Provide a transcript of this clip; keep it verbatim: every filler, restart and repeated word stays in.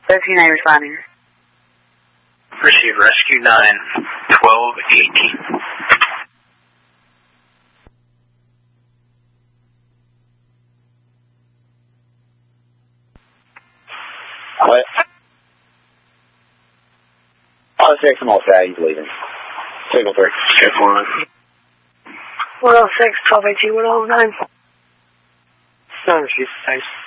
thirteen A responding. Receive rescue nine, twelve eighteen. What? Oh, six, I'm all set. He's leaving. Signal three. Check one. one oh six, twelve eighteen, one oh nine. Oh, she's nice.